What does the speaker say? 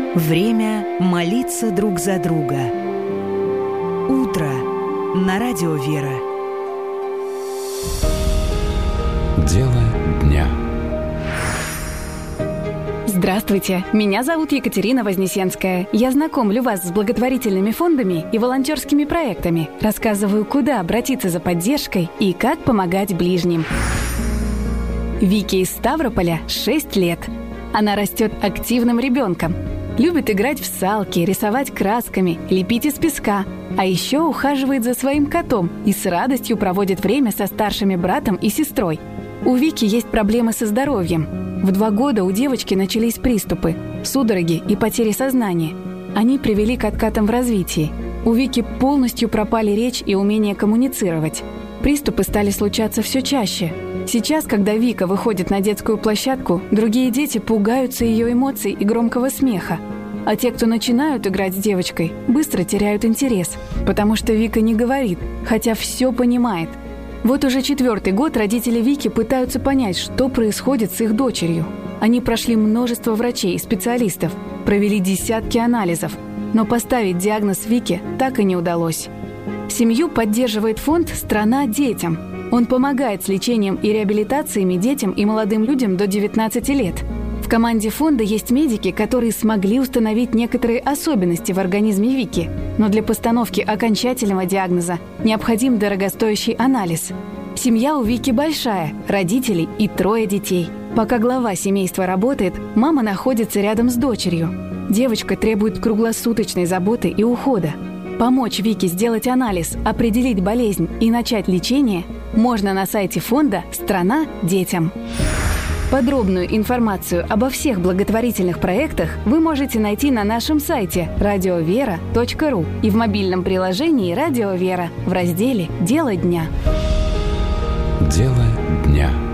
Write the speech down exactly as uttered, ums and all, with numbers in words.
Время молиться друг за друга. Утро на радио Вера. Дело дня. Здравствуйте, меня зовут Екатерина Вознесенская. Я знакомлю вас с благотворительными фондами и волонтерскими проектами. Рассказываю, куда обратиться за поддержкой и как помогать ближним. Вике из Ставрополя шесть лет. Она растет активным ребенком. Любит играть в салки, рисовать красками, лепить из песка. А еще ухаживает за своим котом и с радостью проводит время со старшими братом и сестрой. У Вики есть проблемы со здоровьем. В два года у девочки начались приступы, судороги и потери сознания. Они привели к откатам в развитии. У Вики полностью пропали речь и умение коммуницировать. Приступы стали случаться все чаще. Сейчас, когда Вика выходит на детскую площадку, другие дети пугаются ее эмоций и громкого смеха. А те, кто начинают играть с девочкой, быстро теряют интерес, потому что Вика не говорит, хотя все понимает. Вот уже четвертый год родители Вики пытаются понять, что происходит с их дочерью. Они прошли множество врачей и специалистов, провели десятки анализов, но поставить диагноз Вике так и не удалось. Семью поддерживает фонд «Страна детям». Он помогает с лечением и реабилитациями детям и молодым людям до девятнадцати лет. В команде фонда есть медики, которые смогли установить некоторые особенности в организме Вики, но для постановки окончательного диагноза необходим дорогостоящий анализ. Семья у Вики большая, родителей и трое детей. Пока глава семейства работает, мама находится рядом с дочерью. Девочка требует круглосуточной заботы и ухода. Помочь Вике сделать анализ, определить болезнь и начать лечение можно на сайте фонда «Страна детям». Подробную информацию обо всех благотворительных проектах вы можете найти на нашем сайте радиовера точка ру и в мобильном приложении «Радио Вера» в разделе «Дело дня». Дело дня.